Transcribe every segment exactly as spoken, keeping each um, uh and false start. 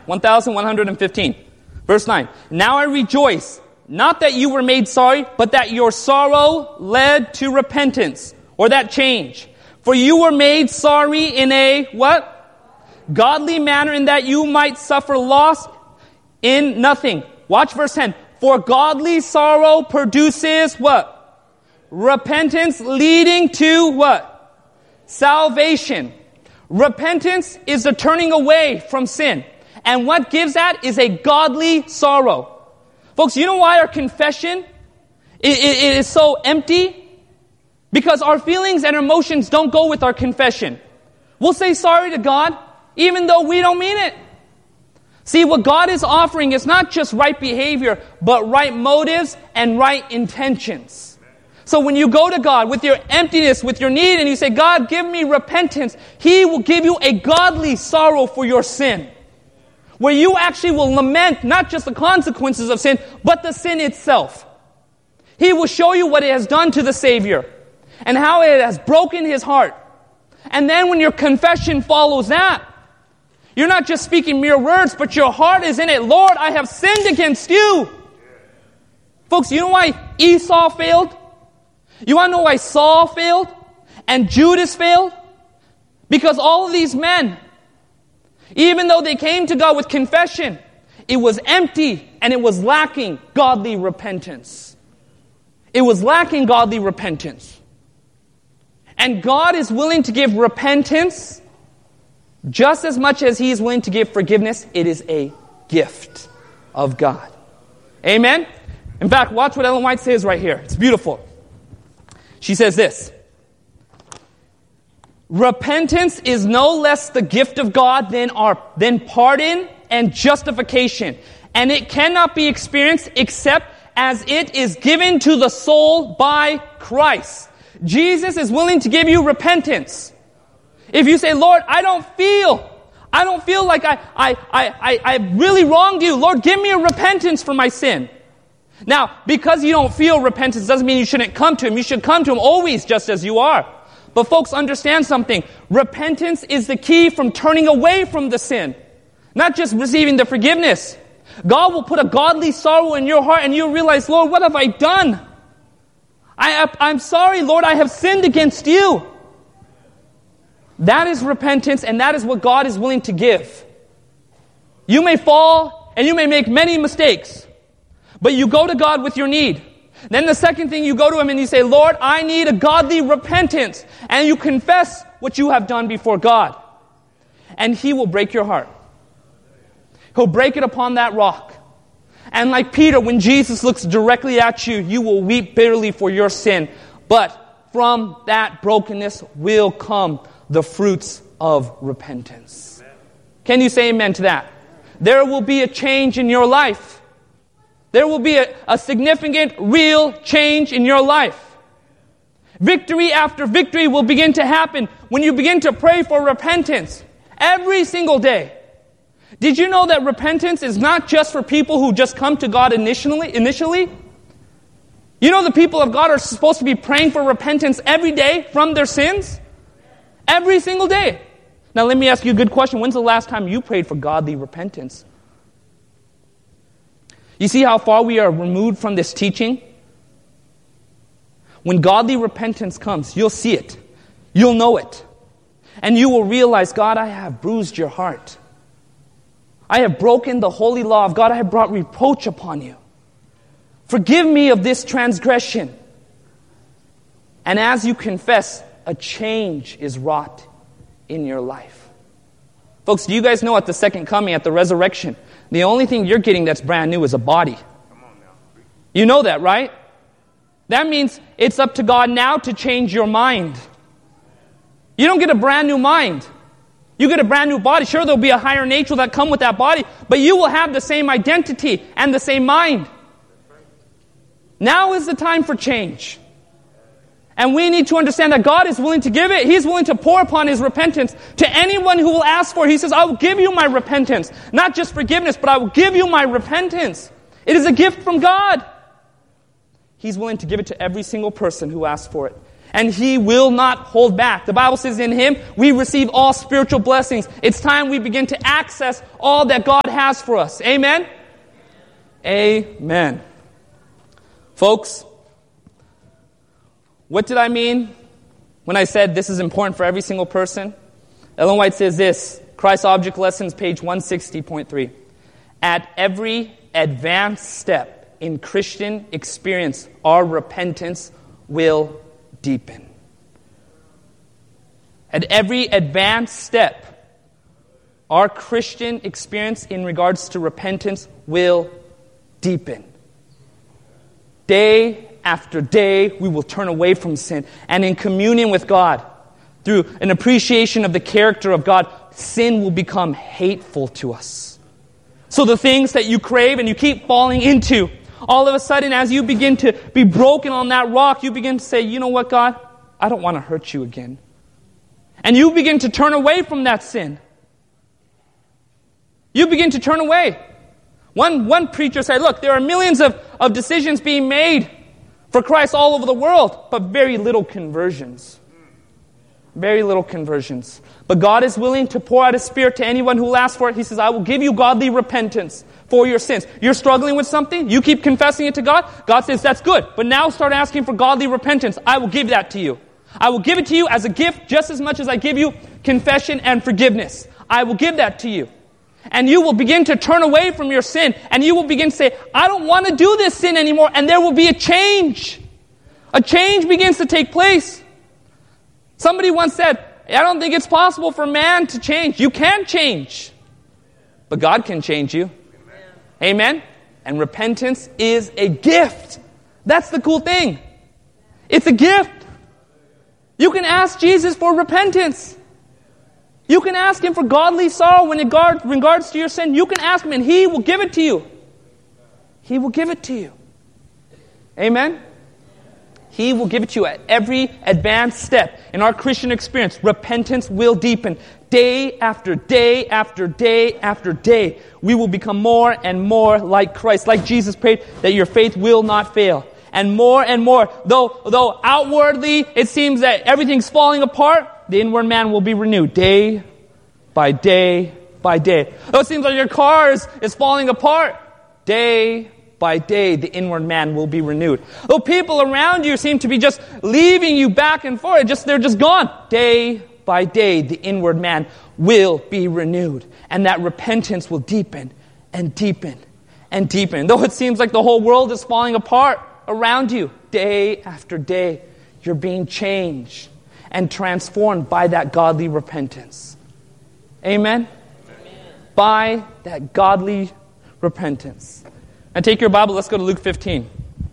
one thousand one hundred fifteen. Verse nine. Now I rejoice, not that you were made sorry, but that your sorrow led to repentance, or that change. For you were made sorry in a, what? Godly manner, in that you might suffer loss in nothing. Watch verse ten. For godly sorrow produces what? Repentance, leading to what? Salvation. Repentance is the turning away from sin. And what gives that is a godly sorrow. Folks, you know why our confession it, it, it is so empty? Because our feelings and emotions don't go with our confession. We'll say sorry to God, even though we don't mean it. See, what God is offering is not just right behavior, but right motives and right intentions. So when you go to God with your emptiness, with your need, and you say, God, give me repentance, He will give you a godly sorrow for your sin. Where you actually will lament not just the consequences of sin, but the sin itself. He will show you what it has done to the Savior, and how it has broken His heart. And then when your confession follows that, you're not just speaking mere words, but your heart is in it. Lord, I have sinned against you. Folks, you know why Esau failed? You want to know why Saul failed? And Judas failed? Because all of these men, even though they came to God with confession, it was empty and it was lacking godly repentance. It was lacking godly repentance. And God is willing to give repentance just as much as He is willing to give forgiveness. It is a gift of God. Amen? In fact, watch what Ellen White says right here. It's beautiful. She says this. Repentance is no less the gift of God than our than pardon and justification. And it cannot be experienced except as it is given to the soul by Christ. Jesus is willing to give you repentance. If you say, Lord, I don't feel, I don't feel like I, I, I, I, I really wronged you. Lord, give me a repentance for my sin. Now, because you don't feel repentance doesn't mean you shouldn't come to Him. You should come to Him always just as you are. But folks, understand something. Repentance is the key from turning away from the sin. Not just receiving the forgiveness. God will put a godly sorrow in your heart and you'll realize, Lord, what have I done? I, I'm sorry, Lord, I have sinned against you. That is repentance, and that is what God is willing to give. You may fall and you may make many mistakes. But you go to God with your need. Then the second thing, you go to Him and you say, Lord, I need a godly repentance. And you confess what you have done before God. And He will break your heart. He'll break it upon that rock. And like Peter, when Jesus looks directly at you, you will weep bitterly for your sin. But from that brokenness will come the fruits of repentance. Can you say amen to that? There will be a change in your life. There will be a, a significant, real change in your life. Victory after victory will begin to happen when you begin to pray for repentance every single day. Did you know that repentance is not just for people who just come to God initially? Initially, you know the people of God are supposed to be praying for repentance every day from their sins? Every single day. Now let me ask you a good question. When's the last time you prayed for godly repentance? You see how far we are removed from this teaching? When godly repentance comes, you'll see it. You'll know it. And you will realize, God, I have bruised your heart. I have broken the holy law of God. I have brought reproach upon you. Forgive me of this transgression. And as you confess, a change is wrought in your life. Folks, do you guys know at the second coming, at the resurrection, the only thing you're getting that's brand new is a body. You know that, right? That means it's up to God now to change your mind. You don't get a brand new mind. You get a brand new body. Sure, there'll be a higher nature that come with that body, but you will have the same identity and the same mind. Now is the time for change. And we need to understand that God is willing to give it. He's willing to pour upon His repentance to anyone who will ask for it. He says, I will give you my repentance. Not just forgiveness, but I will give you my repentance. It is a gift from God. He's willing to give it to every single person who asks for it. And He will not hold back. The Bible says in Him, we receive all spiritual blessings. It's time we begin to access all that God has for us. Amen? Amen. Folks, what did I mean when I said this is important for every single person? Ellen White says this, Christ Object Lessons, page one sixty point three. At every advanced step in Christian experience, our repentance will deepen. At every advanced step, our Christian experience in regards to repentance will deepen. Day after day, we will turn away from sin. And in communion with God, through an appreciation of the character of God, sin will become hateful to us. So the things that you crave and you keep falling into, all of a sudden, as you begin to be broken on that rock, you begin to say, you know what, God? I don't want to hurt you again. And you begin to turn away from that sin. You begin to turn away. One, one preacher said, look, there are millions of, of decisions being made for Christ all over the world, but very little conversions. Very little conversions. But God is willing to pour out His Spirit to anyone who will ask for it. He says, I will give you godly repentance for your sins. You're struggling with something, you keep confessing it to God. God says, that's good. But now start asking for godly repentance. I will give that to you. I will give it to you as a gift just as much as I give you confession and forgiveness. I will give that to you. And you will begin to turn away from your sin. And you will begin to say, I don't want to do this sin anymore. And there will be a change. A change begins to take place. Somebody once said, I don't think it's possible for man to change. You can change. But God can change you. Amen? Amen? And repentance is a gift. That's the cool thing. It's a gift. You can ask Jesus for repentance. You can ask Him for godly sorrow when it guard, regards to your sin. You can ask Him and He will give it to you. He will give it to you. Amen? He will give it to you at every advanced step in our Christian experience. Repentance will deepen. Day after day after day after day, we will become more and more like Christ. Like Jesus prayed, that your faith will not fail. And more and more, though, though outwardly it seems that everything's falling apart, the inward man will be renewed day by day by day. Though it seems like your car is, is falling apart, day by day, the inward man will be renewed. Though people around you seem to be just leaving you back and forth, just they're just gone. Day by day, the inward man will be renewed. And that repentance will deepen and deepen and deepen. Though it seems like the whole world is falling apart around you, day after day, you're being changed and transformed by that godly repentance. Amen? Amen. By that godly repentance. Now take your Bible, let's go to Luke fifteen.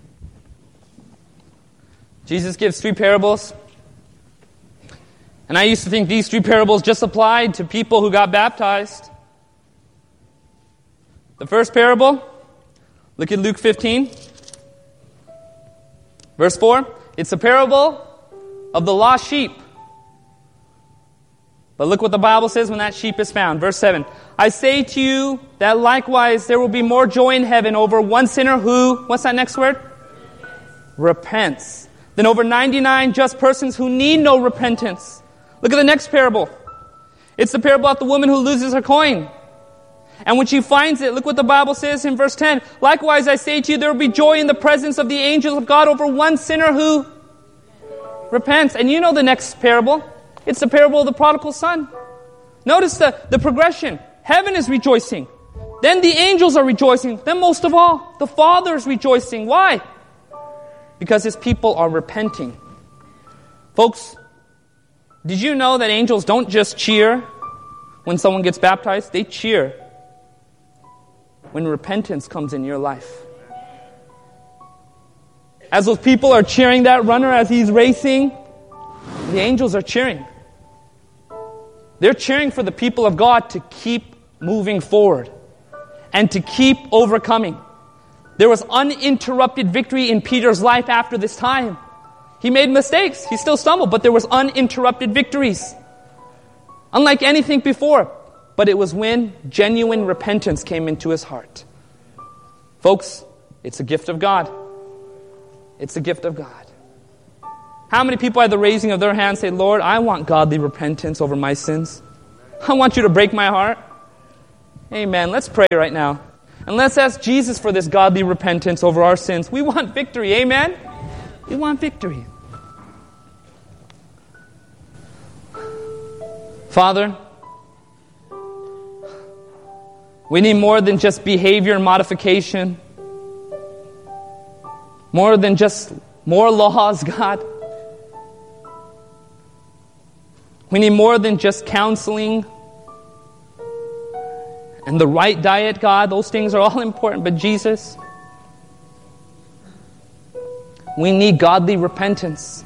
Jesus gives three parables. And I used to think these three parables just applied to people who got baptized. The first parable, look at Luke fifteen. Verse four, it's a parable of the lost sheep. But look what the Bible says when that sheep is found. Verse seven, I say to you that likewise there will be more joy in heaven over one sinner who, what's that next word? Repents. Than over ninety-nine just persons who need no repentance. Look at the next parable. It's the parable about the woman who loses her coin. And when she finds it, look what the Bible says in verse ten. Likewise, I say to you, there will be joy in the presence of the angels of God over one sinner who repents. And you know the next parable. It's the parable of the prodigal son. Notice the, the progression. Heaven is rejoicing. Then the angels are rejoicing. Then most of all, the Father is rejoicing. Why? Because His people are repenting. Folks, did you know that angels don't just cheer when someone gets baptized? They cheer when repentance comes in your life. As those people are cheering that runner as he's racing, the angels are cheering. They're cheering for the people of God to keep moving forward and to keep overcoming. There was uninterrupted victory in Peter's life after this time. He made mistakes. He still stumbled, but there was uninterrupted victories. Unlike anything before. But it was when genuine repentance came into his heart. Folks, it's a gift of God. It's a gift of God. How many people at the raising of their hands say, Lord, I want godly repentance over my sins. I want you to break my heart. Amen. Let's pray right now. And let's ask Jesus for this godly repentance over our sins. We want victory. Amen. We want victory. Father, we need more than just behavior modification. More than just more laws, God. We need more than just counseling and the right diet, God. Those things are all important. But Jesus, we need godly repentance.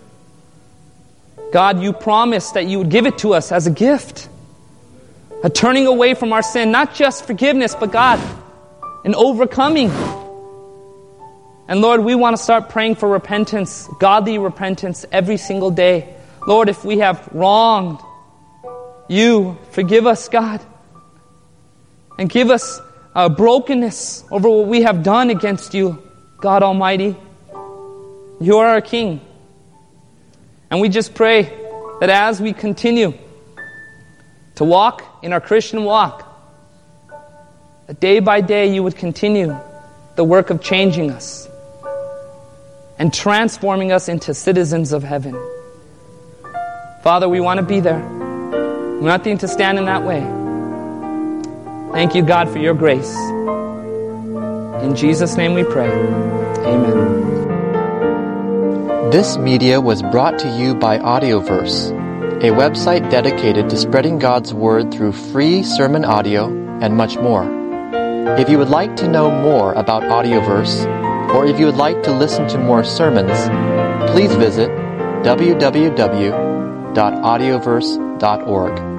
God, you promised that you would give it to us as a gift. A turning away from our sin. Not just forgiveness, but God, an overcoming. And Lord, we want to start praying for repentance, godly repentance every single day. Lord, if we have wronged you, forgive us, God. And give us a brokenness over what we have done against you, God Almighty. You are our King. And we just pray that as we continue to walk in our Christian walk, that day by day you would continue the work of changing us and transforming us into citizens of heaven. Father, we want to be there. We want to stand in that way. Thank you, God, for your grace. In Jesus' name we pray. Amen. This media was brought to you by Audioverse, a website dedicated to spreading God's Word through free sermon audio and much more. If you would like to know more about Audioverse, or if you would like to listen to more sermons, please visit w w w dot audioverse dot org.